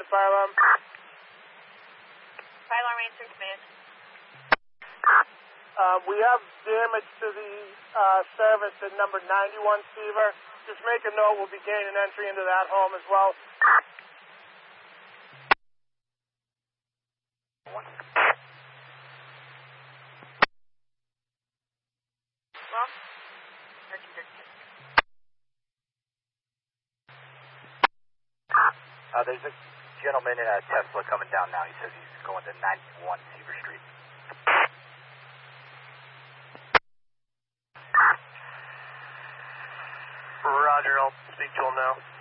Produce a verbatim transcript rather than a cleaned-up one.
the fire alarm. Fire alarm answer, command. Uh, we have damage to the uh, service at number ninety-one Seaver. Just make a note, we'll be gaining entry into that home as well. Well, thirteen thirteen. Uh, there's a gentleman in a Tesla coming down now. He says he's going to ninety-one Seaver Street. Roger, I'll speak to him now.